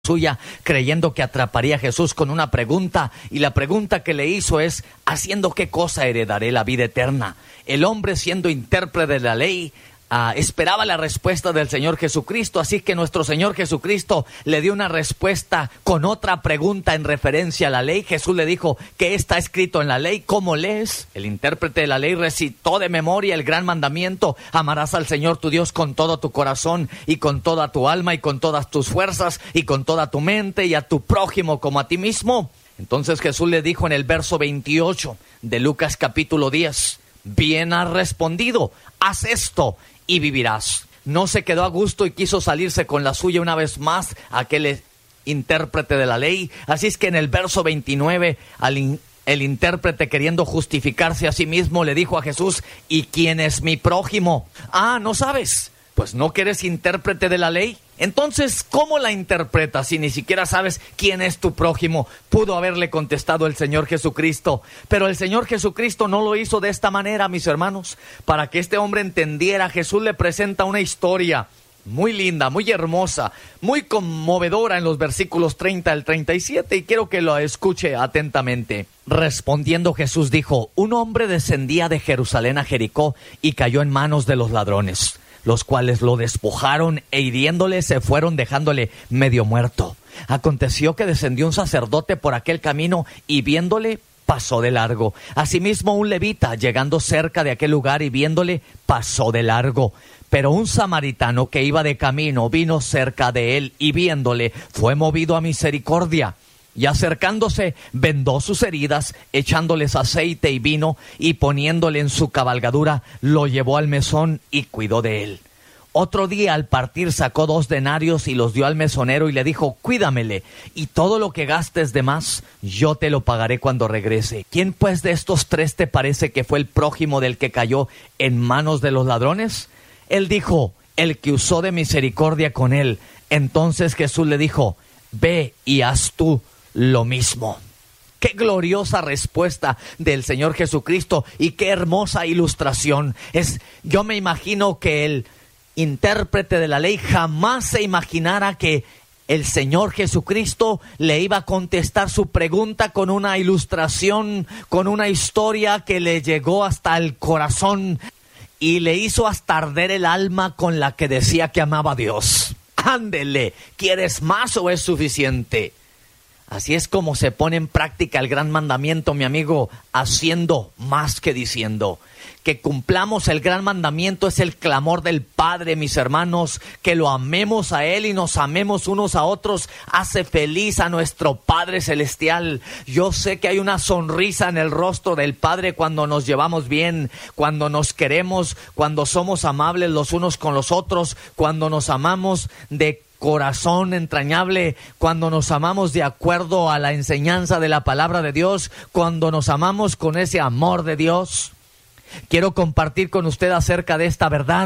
suya, creyendo que atraparía a Jesús con una pregunta, y la pregunta que le hizo es: ¿haciendo qué cosa heredaré la vida eterna? El hombre, siendo intérprete de la ley, esperaba la respuesta del Señor Jesucristo, así que nuestro Señor Jesucristo le dio una respuesta con otra pregunta en referencia a la ley. Jesús le dijo: ¿qué está escrito en la ley? ¿Cómo lees? El intérprete de la ley recitó de memoria el gran mandamiento: amarás al Señor tu Dios con todo tu corazón y con toda tu alma y con todas tus fuerzas y con toda tu mente, y a tu prójimo como a ti mismo. Entonces Jesús le dijo en el verso 28 de Lucas capítulo 10: bien has respondido, haz esto y vivirás. No se quedó a gusto y quiso salirse con la suya una vez más aquel intérprete de la ley. Así es que en el verso 29, el intérprete, queriendo justificarse a sí mismo, le dijo a Jesús: ¿y quién es mi prójimo? ¿No sabes? Pues no que eres intérprete de la ley. Entonces, ¿cómo la interpretas si ni siquiera sabes quién es tu prójimo? Pudo haberle contestado el Señor Jesucristo, pero el Señor Jesucristo no lo hizo de esta manera, mis hermanos. Para que este hombre entendiera, Jesús le presenta una historia muy linda, muy hermosa, muy conmovedora en los versículos 30 al 37, y quiero que lo escuche atentamente. Respondiendo Jesús dijo: un hombre descendía de Jerusalén a Jericó y cayó en manos de los ladrones, los cuales lo despojaron e hiriéndole se fueron, dejándole medio muerto. Aconteció que descendió un sacerdote por aquel camino y viéndole pasó de largo. Asimismo un levita, llegando cerca de aquel lugar y viéndole, pasó de largo. Pero un samaritano que iba de camino vino cerca de él y viéndole fue movido a misericordia. Y acercándose, vendó sus heridas, echándoles aceite y vino, y poniéndole en su cabalgadura, lo llevó al mesón y cuidó de él. Otro día al partir sacó 2 denarios y los dio al mesonero y le dijo: cuídamele, y todo lo que gastes de más, yo te lo pagaré cuando regrese. ¿Quién pues de estos 3 te parece que fue el prójimo del que cayó en manos de los ladrones? Él dijo: el que usó de misericordia con él. Entonces Jesús le dijo: ve y haz tú lo mismo. Qué gloriosa respuesta del Señor Jesucristo y qué hermosa ilustración. Yo me imagino que el intérprete de la ley jamás se imaginara que el Señor Jesucristo le iba a contestar su pregunta con una ilustración, con una historia que le llegó hasta el corazón y le hizo hasta arder el alma con la que decía que amaba a Dios. Ándele, ¿quieres más o es suficiente? Así es como se pone en práctica el gran mandamiento, mi amigo, haciendo más que diciendo. Que cumplamos el gran mandamiento es el clamor del Padre, mis hermanos. Que lo amemos a Él y nos amemos unos a otros hace feliz a nuestro Padre Celestial. Yo sé que hay una sonrisa en el rostro del Padre cuando nos llevamos bien, cuando nos queremos, cuando somos amables los unos con los otros, cuando nos amamos de corazón entrañable, cuando nos amamos de acuerdo a la enseñanza de la palabra de Dios, cuando nos amamos con ese amor de Dios. Quiero compartir con usted acerca de esta verdad.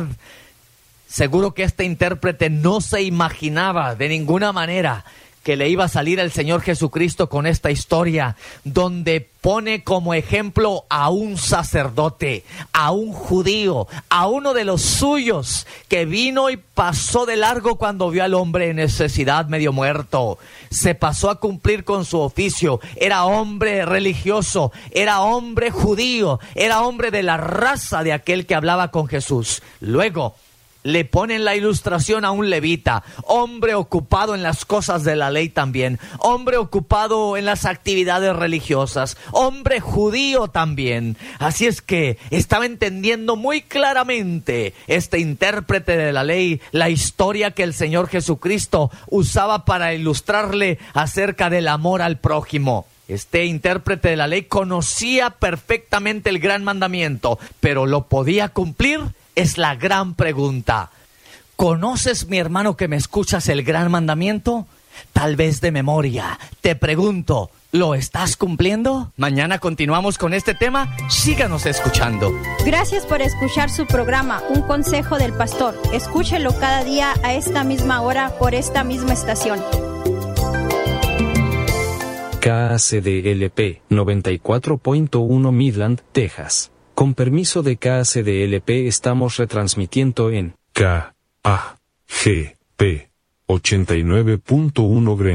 Seguro que este intérprete no se imaginaba de ninguna manera que le iba a salir el Señor Jesucristo con esta historia, donde pone como ejemplo a un sacerdote, a un judío, a uno de los suyos, que vino y pasó de largo cuando vio al hombre en necesidad medio muerto. Se pasó a cumplir con su oficio. Era hombre religioso, era hombre judío, era hombre de la raza de aquel que hablaba con Jesús. Luego le ponen la ilustración a un levita, hombre ocupado en las cosas de la ley también, hombre ocupado en las actividades religiosas, hombre judío también. Así es que estaba entendiendo muy claramente este intérprete de la ley la historia que el Señor Jesucristo usaba para ilustrarle acerca del amor al prójimo. Este intérprete de la ley conocía perfectamente el gran mandamiento, pero ¿lo podía cumplir? Es la gran pregunta. ¿Conoces, mi hermano que me escuchas, el gran mandamiento? Tal vez de memoria. Te pregunto, ¿lo estás cumpliendo? Mañana continuamos con este tema. Síganos escuchando. Gracias por escuchar su programa, Un Consejo del Pastor. Escúchelo cada día a esta misma hora por esta misma estación. KACDLP 94.1 Midland, Texas. Con permiso de KACDLP estamos retransmitiendo en KAGP 89.1 Green.